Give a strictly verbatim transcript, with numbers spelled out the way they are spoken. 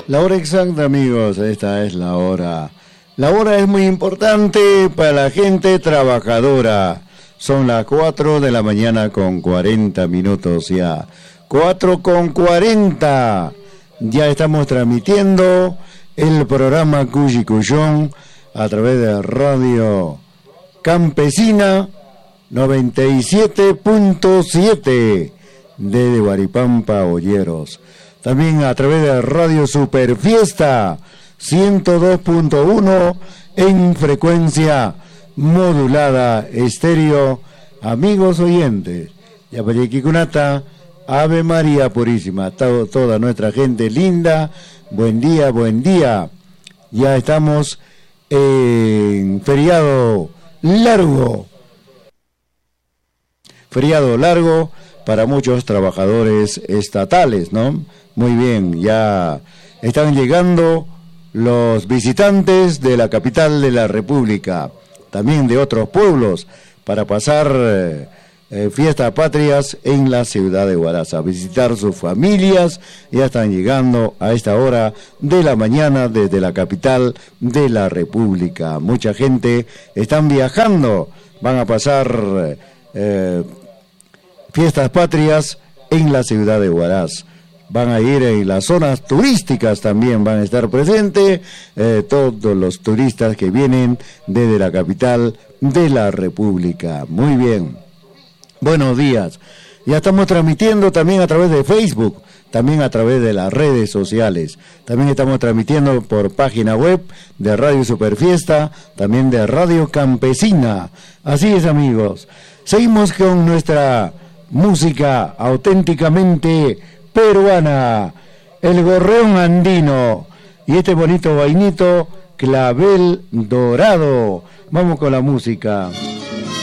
La hora exacta, amigos, esta es la hora. La hora es muy importante para la gente trabajadora. Son las cuatro de la mañana con cuarenta minutos ya. cuatro con cuarenta. Ya estamos transmitiendo el programa Cuyi Cuyón a través de Radio Campesina noventa y siete punto siete desde Guaripampa, Olleros. También a través de Radio Superfiesta ciento dos punto uno en frecuencia modulada estéreo. Amigos oyentes, Yapayequikunata, Ave María Purísima, to, toda nuestra gente linda, buen día, buen día. Ya estamos en feriado largo, feriado largo para muchos trabajadores estatales, ¿no? Muy bien, ya están llegando los visitantes de la capital de la República, también de otros pueblos, para pasar eh, eh, fiestas patrias en la ciudad de Huaraz, a visitar sus familias. Ya están llegando a esta hora de la mañana desde la capital de la República. Mucha gente están viajando, van a pasar eh, fiestas patrias en la ciudad de Huaraz. Van a ir en las zonas turísticas, también van a estar presentes eh, todos los turistas que vienen desde la capital de la República. Muy bien, buenos días. Ya estamos transmitiendo también a través de Facebook, también a través de las redes sociales. También estamos transmitiendo por página web de Radio Superfiesta, también de Radio Campesina. Así es, amigos. Seguimos con nuestra música auténticamente peruana, el gorreón andino y este bonito vainito Clavel Dorado. Vamos con la música.